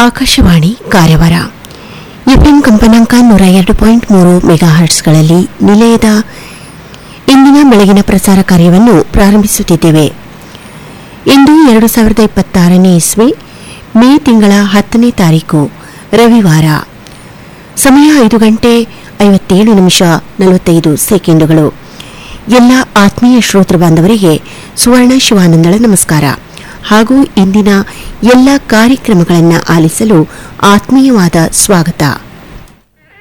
Akashvani Karwar FM ಕಂಪನಾಂಕ 102.3 ಮೆಗಾಹರ್ಟ್ಸ್ಗಳಲ್ಲಿ ನಿಲಯದ ಇಂದಿನ ಬೆಳಗಿನ ಪ್ರಸಾರ ಕಾರ್ಯವನ್ನು ಪ್ರಾರಂಭಿಸುತ್ತಿದ್ದೇವೆ. ಇಂದು 2026ನೇ ಇಸ್ವಿ ಮೇ ತಿಂಗಳ 10ನೇ ತಾರೀಕು ರವಿವಾರ. ಸಮಯ 5 ಗಂಟೆ 57 ನಿಮಿಷ 45 ಸೆಕೆಂಡುಗಳು. ಎಲ್ಲ ಆತ್ಮೀಯ ಶ್ರೋತೃ ಬಾಂಧವರಿಗೆ ಸುವರ್ಣ ಶಿವಾನಂದಳ ನಮಸ್ಕಾರ ಹಾಗೂ ಇಂದಿನ ಎಲ್ಲ ಕಾರ್ಯಕ್ರಮಗಳನ್ನು ಆಲಿಸಲು ಆತ್ಮೀಯವಾದ ಸ್ವಾಗತ.